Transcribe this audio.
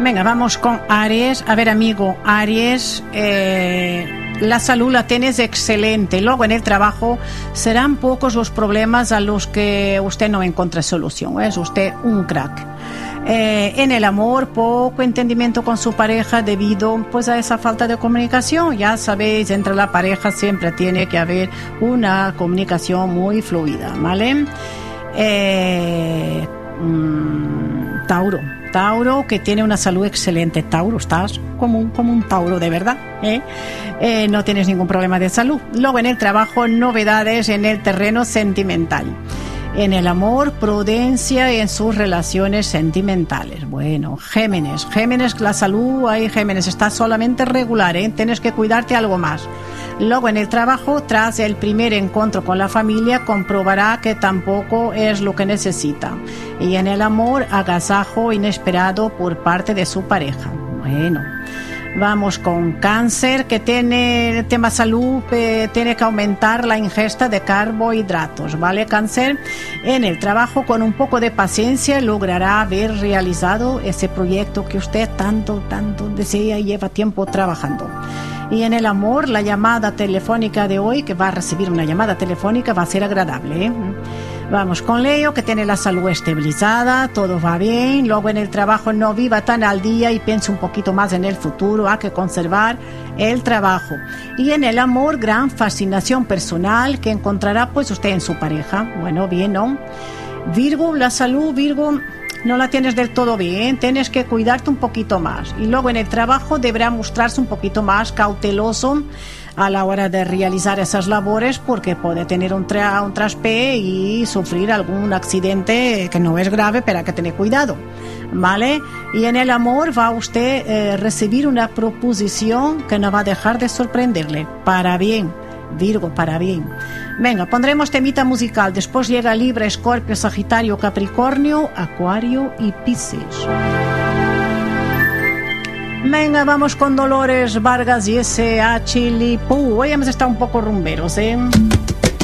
Venga, vamos con Aries. A ver, amigo, Aries, la salud la tienes excelente. Luego en el trabajo serán pocos los problemas a los que usted no encuentra solución. Es usted un crack. En el amor, poco entendimiento con su pareja debido pues a esa falta de comunicación. Ya sabéis, entre la pareja siempre tiene que haber una comunicación muy fluida, ¿vale? Tauro, que tiene una salud excelente. Tauro, estás como un Tauro de verdad, ¿eh? No tienes ningún problema de salud. Luego en el trabajo, novedades en el terreno sentimental. En el amor, prudencia en sus relaciones sentimentales. Bueno, Géminis, la salud, ahí Géminis, está solamente regular, ¿eh? Tienes que cuidarte algo más. Luego en el trabajo, tras el primer encuentro con la familia, comprobará que tampoco es lo que necesita. Y en el amor, agasajo inesperado por parte de su pareja. Bueno, vamos con Cáncer, que tiene el tema salud, tiene que aumentar la ingesta de carbohidratos, ¿vale, Cáncer? En el trabajo, con un poco de paciencia, logrará haber realizado ese proyecto que usted tanto desea y lleva tiempo trabajando. Y en el amor, la llamada telefónica de hoy, que va a recibir una llamada telefónica, va a ser agradable, ¿eh? Vamos con Leo, que tiene la salud estabilizada, todo va bien. Luego en el trabajo, no viva tan al día y piense un poquito más en el futuro, hay que conservar el trabajo. Y en el amor, gran fascinación personal que encontrará pues usted en su pareja. Bueno, bien, ¿no? Virgo, la salud, Virgo, no la tienes del todo bien, tienes que cuidarte un poquito más. Y luego en el trabajo deberá mostrarse un poquito más cauteloso a la hora de realizar esas labores, porque puede tener un traspié y sufrir algún accidente que no es grave, pero hay que tener cuidado, ¿vale? Y en el amor va usted recibir una proposición que no va a dejar de sorprenderle, para bien, Virgo, para bien. Venga, pondremos temita musical, después llega Libra, Escorpio, Sagitario, Capricornio, Acuario y Piscis. Venga, vamos con Dolores Vargas y ese Achilipú. Hoy hemos estado un poco rumberos, ¿eh?